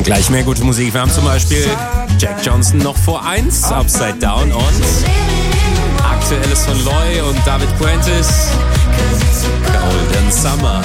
Gleich mehr gute Musik. Wir haben zum Beispiel Jack Johnson noch vor 1, Upside Down und Aktuelles von Loy und David Puentes, Golden Summer.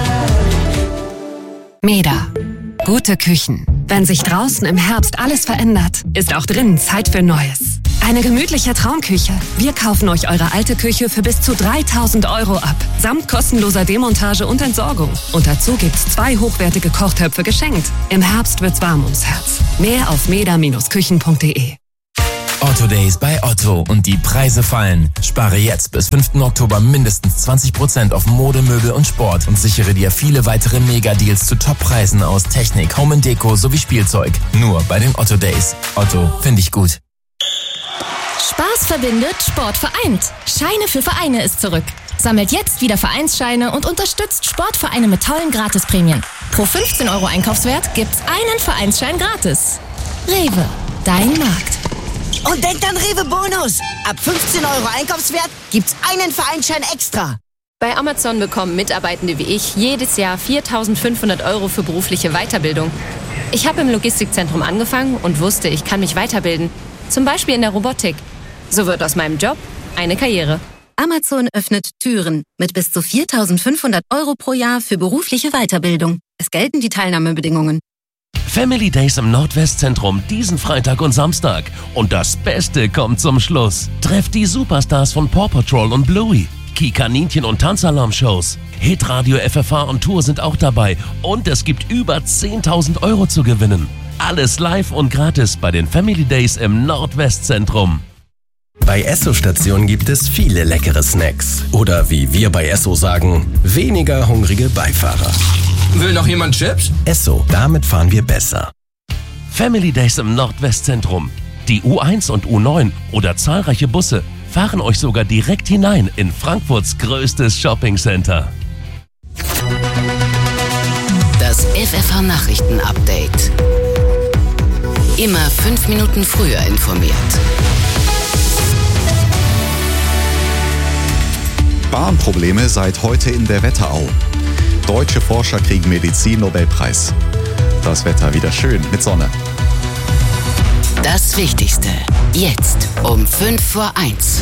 Meda. Gute Küchen. Wenn sich draußen im Herbst alles verändert, ist auch drinnen Zeit für Neues. Eine gemütliche Traumküche. Wir kaufen euch eure alte Küche für bis zu 3.000 € ab. Samt kostenloser Demontage und Entsorgung. Und dazu gibt's 2 hochwertige Kochtöpfe geschenkt. Im Herbst wird's warm ums Herz. Mehr auf meda-küchen.de. Otto Days bei Otto und die Preise fallen. Spare jetzt bis 5. Oktober mindestens 20% auf Mode, Möbel und Sport und sichere dir viele weitere Mega-Deals zu Top-Preisen aus Technik, Home & Deko sowie Spielzeug. Nur bei den Otto Days. Otto, finde ich gut. Spaß verbindet, Sport vereint. Scheine für Vereine ist zurück. Sammelt jetzt wieder Vereinsscheine und unterstützt Sportvereine mit tollen Gratisprämien. Pro 15 € Einkaufswert gibt's einen Vereinsschein gratis. Rewe, dein Markt. Und denkt an Rewe Bonus. Ab 15 € Einkaufswert gibt's einen Vereinsschein extra. Bei Amazon bekommen Mitarbeitende wie ich jedes Jahr 4.500 € für berufliche Weiterbildung. Ich habe im Logistikzentrum angefangen und wusste, ich kann mich weiterbilden. Zum Beispiel in der Robotik. So wird aus meinem Job eine Karriere. Amazon öffnet Türen mit bis zu 4.500 € pro Jahr für berufliche Weiterbildung. Es gelten die Teilnahmebedingungen. Family Days im Nordwestzentrum diesen Freitag und Samstag. Und das Beste kommt zum Schluss. Trefft die Superstars von Paw Patrol und Bluey. Kaninchen und Tanzalarm-Shows. Hitradio FFH und Tour sind auch dabei. Und es gibt über 10.000 € zu gewinnen. Alles live und gratis bei den Family Days im Nordwestzentrum. Bei Esso-Stationen gibt es viele leckere Snacks. Oder wie wir bei Esso sagen, weniger hungrige Beifahrer. Will noch jemand Chips? Esso, damit fahren wir besser. Family Days im Nordwestzentrum. Die U1 und U9 oder zahlreiche Busse fahren euch sogar direkt hinein in Frankfurts größtes Shoppingcenter. Das FFH-Nachrichten-Update. Immer 5 Minuten früher informiert. Bahnprobleme seit heute in der Wetterau. Deutsche Forscher kriegen Medizin-Nobelpreis. Das Wetter wieder schön mit Sonne. Das Wichtigste. Jetzt um 1:05.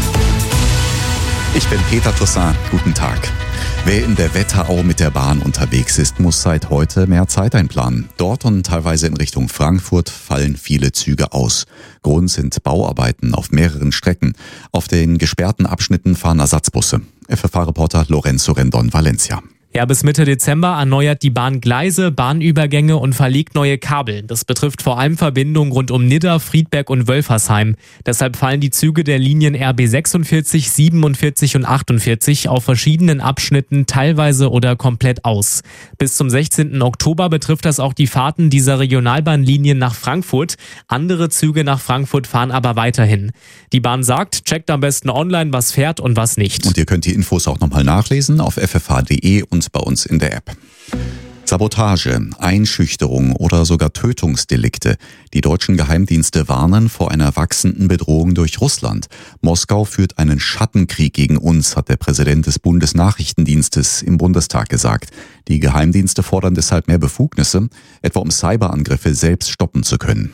Ich bin Peter Toussaint. Guten Tag. Wer in der Wetterau mit der Bahn unterwegs ist, muss seit heute mehr Zeit einplanen. Dort und teilweise in Richtung Frankfurt fallen viele Züge aus. Grund sind Bauarbeiten auf mehreren Strecken. Auf den gesperrten Abschnitten fahren Ersatzbusse. FFH-Reporter Lorenzo Rendon, Valencia. Ja, bis Mitte Dezember erneuert die Bahn Gleise, Bahnübergänge und verlegt neue Kabel. Das betrifft vor allem Verbindungen rund um Nidda, Friedberg und Wölfersheim. Deshalb fallen die Züge der Linien RB 46, 47 und 48 auf verschiedenen Abschnitten teilweise oder komplett aus. Bis zum 16. Oktober betrifft das auch die Fahrten dieser Regionalbahnlinien nach Frankfurt. Andere Züge nach Frankfurt fahren aber weiterhin. Die Bahn sagt, checkt am besten online, was fährt und was nicht. Und ihr könnt die Infos auch nochmal nachlesen auf ffh.de und bei uns in der App. Sabotage, Einschüchterung oder sogar Tötungsdelikte. Die deutschen Geheimdienste warnen vor einer wachsenden Bedrohung durch Russland. Moskau führt einen Schattenkrieg gegen uns, hat der Präsident des Bundesnachrichtendienstes im Bundestag gesagt. Die Geheimdienste fordern deshalb mehr Befugnisse, etwa um Cyberangriffe selbst stoppen zu können.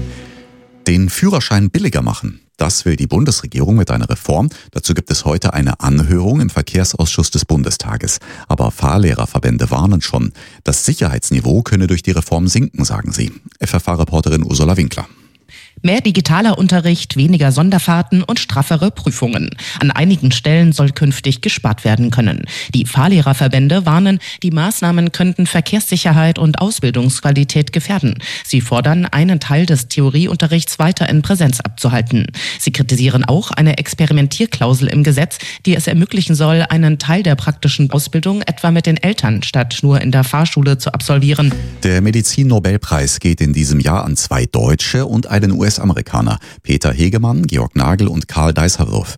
Den Führerschein billiger machen. Das will die Bundesregierung mit einer Reform. Dazu gibt es heute eine Anhörung im Verkehrsausschuss des Bundestages. Aber Fahrlehrerverbände warnen schon. Das Sicherheitsniveau könne durch die Reform sinken, sagen sie. FFH-Reporterin Ursula Winkler. Mehr digitaler Unterricht, weniger Sonderfahrten und straffere Prüfungen. An einigen Stellen soll künftig gespart werden können. Die Fahrlehrerverbände warnen, die Maßnahmen könnten Verkehrssicherheit und Ausbildungsqualität gefährden. Sie fordern, einen Teil des Theorieunterrichts weiter in Präsenz abzuhalten. Sie kritisieren auch eine Experimentierklausel im Gesetz, die es ermöglichen soll, einen Teil der praktischen Ausbildung etwa mit den Eltern statt nur in der Fahrschule zu absolvieren. Der Medizin-Nobelpreis geht in diesem Jahr an 2 Deutsche und einen US-Amerikaner, Peter Hegemann, Georg Nagel und Karl Deisserwurf.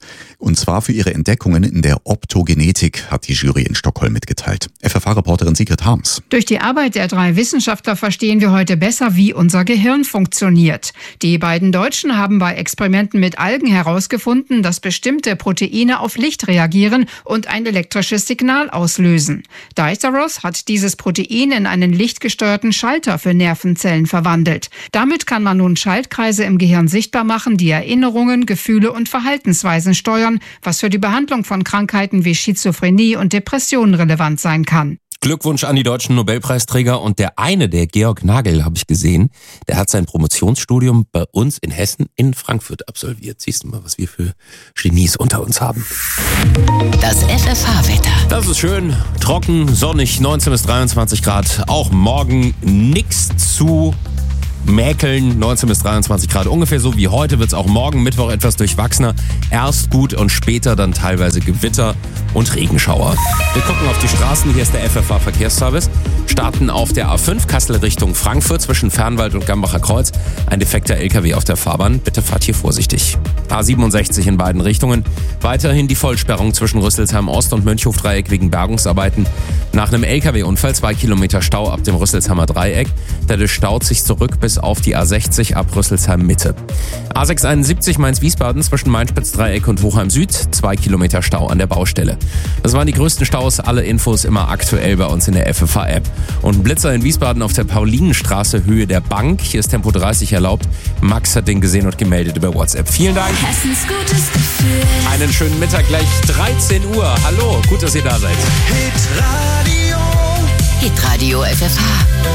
Und zwar für ihre Entdeckungen in der Optogenetik, hat die Jury in Stockholm mitgeteilt. FFH-Reporterin Sigrid Harms. Durch die Arbeit der 3 Wissenschaftler verstehen wir heute besser, wie unser Gehirn funktioniert. Die beiden Deutschen haben bei Experimenten mit Algen herausgefunden, dass bestimmte Proteine auf Licht reagieren und ein elektrisches Signal auslösen. Diceros hat dieses Protein in einen lichtgesteuerten Schalter für Nervenzellen verwandelt. Damit kann man nun Schaltkreise im Gehirn sichtbar machen, die Erinnerungen, Gefühle und Verhaltensweisen steuern, was für die Behandlung von Krankheiten wie Schizophrenie und Depressionen relevant sein kann. Glückwunsch an die deutschen Nobelpreisträger. Und der Georg Nagel, habe ich gesehen, der hat sein Promotionsstudium bei uns in Hessen in Frankfurt absolviert. Siehst du mal, was wir für Genies unter uns haben. Das FFH-Wetter. Das ist schön, trocken, sonnig, 19 bis 23 Grad. Auch morgen nix zu mäkeln, 19 bis 23 Grad. Ungefähr so wie heute wird es auch morgen Mittwoch etwas durchwachsener. Erst gut und später dann teilweise Gewitter und Regenschauer. Wir gucken auf die Straßen. Hier ist der FFH-Verkehrsservice. Starten auf der A5 Kassel Richtung Frankfurt zwischen Fernwald und Gambacher Kreuz. Ein defekter LKW auf der Fahrbahn. Bitte fahrt hier vorsichtig. A67 in beiden Richtungen. Weiterhin die Vollsperrung zwischen Rüsselsheim Ost und Mönchhofdreieck wegen Bergungsarbeiten. Nach einem LKW-Unfall 2 Kilometer Stau ab dem Rüsselsheimer Dreieck. Dadurch staut sich zurück bis auf die A60 ab Rüsselsheim Mitte. A671 Mainz-Wiesbaden zwischen Mainspitz-Dreieck und Hochheim Süd. 2 Kilometer Stau an der Baustelle. Das waren die größten Staus. Alle Infos immer aktuell bei uns in der FFH-App. Und ein Blitzer in Wiesbaden auf der Paulinenstraße Höhe der Bank. Hier ist Tempo 30 erlaubt. Max hat den gesehen und gemeldet über WhatsApp. Vielen Dank. Hessens gutes Gefühl. Einen schönen Mittag, gleich 13 Uhr. Hallo, gut, dass ihr da seid. Hitradio Hitradio FFH.